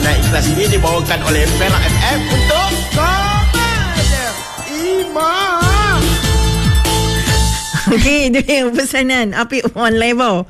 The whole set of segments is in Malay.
yang ikhlas ini dibawakan oleh Perak FM untuk Komat Iman. Okey, itu yang pesanan Apik on level.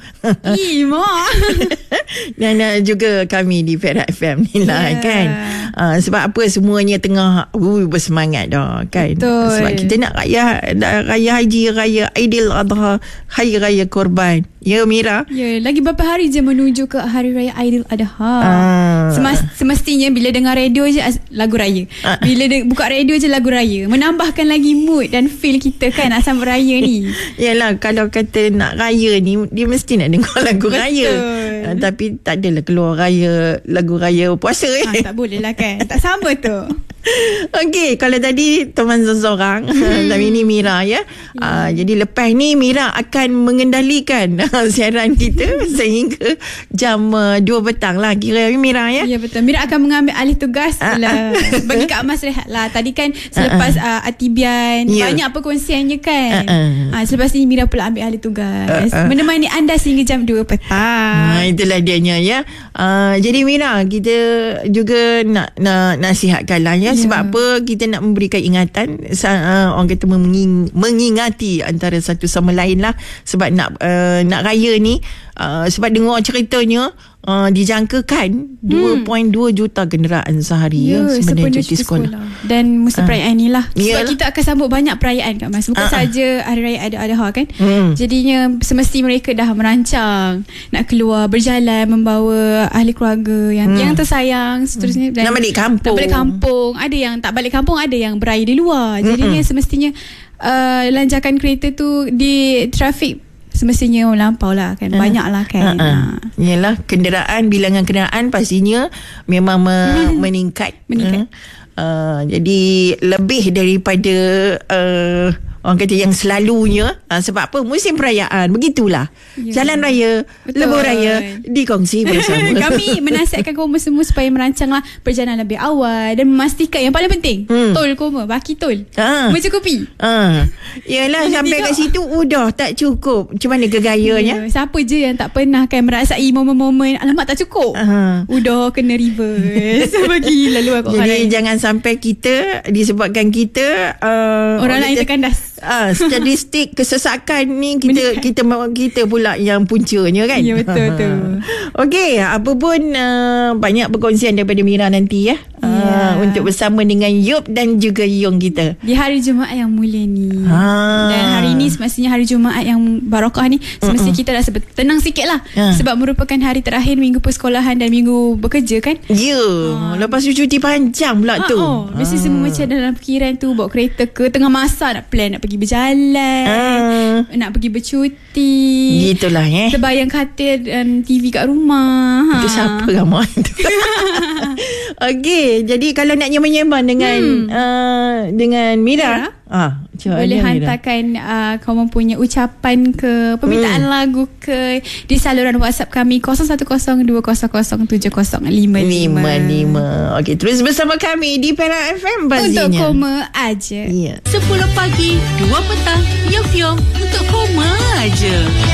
Dan juga kami di Perak FM ni lah, kan. Sebab apa, semuanya tengah bersemangat dah, kan. Betul. Sebab kita nak raya haji, raya Aidil Adha, hari raya korban. Ya, Mira? Ya, lagi berapa hari je menuju ke hari raya Aidil Adha. Semestinya bila dengar radio je lagu raya. Bila buka radio je lagu raya. Menambahkan lagi mood dan feel kita, kan, nak sambut raya ni. Yalah, kalau kata nak raya ni, dia mesti nak dengar lagu raya. Tapi tak adalah keluar lagu raya puasa. Tak boleh lah, kan. Tak sama tu. Okey, kalau tadi teman seseorang, tapi ni Mira, ya. Jadi lepas ni Mira akan mengendalikan siaran kita sehingga jam 2 petang lah kira, Mira, ya. Ya, betul. Mira akan mengambil alih tugas lah. Bagi Kak Mas rehat lah. Tadi kan selepas Atibian, banyak perkongsiannya, kan. Selepas ni Mira pula ambil alih tugas, menemani anda sehingga jam 2 petang. Itulah dianya, ya. Jadi Mira, kita juga nak nasihatkan lah, ya. Sebab apa, kita nak memberikan ingatan, orang kata mengingati antara satu sama lain lah. Sebab nak raya ni, sebab dengar ceritanya dijangkakan 2.2 juta kenderaan sehari, sebenarnya cuti sekolah. Dan musim perayaan ni lah. Sebab kita akan sambut banyak perayaan, Kak Mas. Bukan saja hari raya Adha, kan. Jadinya semesti mereka dah merancang nak keluar berjalan membawa ahli keluarga yang tersayang, seterusnya. Dan nak balik kampung. Ada yang tak balik kampung, ada yang beraya di luar. Jadinya semestinya lanjakan kereta tu di trafik semestinya melampau lah, kan. Banyak lah, kan. Yalah, bilangan kenderaan pastinya memang meningkat. Jadi lebih daripada orang kata yang selalunya. Sebab apa, musim perayaan, begitulah. Jalan raya, lebuh raya dikongsi bersama. Kami menasihatkan korma semua supaya merancanglah perjalanan lebih awal dan memastikan yang paling penting, tol korma, baki tol mencukupi. Yalah, sampai kat situ udah tak cukup. Macam mana kegayanya? Siapa je yang tak pernah, kan, merasai momen-momen alamak tak cukup, udah kena reverse bagi laluan kau. Jadi jangan sampai kita disebabkan kita orang lain terkandas. Statistik kesesakan ni kita pula yang puncanya, kan. Ya, betul. Okey, apa pun banyak perkongsian daripada Mira nanti, ya. Untuk bersama dengan Yop dan juga Yong kita di hari Jumaat yang mulia ni. Dan hari ni semestinya hari Jumaat yang barakah ni, semestinya kita dah tenang sikit lah. Sebab merupakan hari terakhir minggu persekolahan dan minggu bekerja, kan. Lepas tu cuti panjang pula tu. Mesti semua macam dalam fikiran tu, bawa kereta ke tengah masa, nak plan nak pergi berjalan, nak pergi bercuti, gitulah, ya. terbayang katil dan TV kat rumah. Itu siapa ramai tu? Okey, jadi kalau nak nyembang-nyembang dengan Mira, boleh hantarkan kau mempunyai ucapan ke permintaan lagu ke di saluran WhatsApp kami 0102007055. Okey, terus bersama kami di Perak FM pastinya. Untuk koma aja. 10 pagi, 2 petang, Yong untuk koma aja.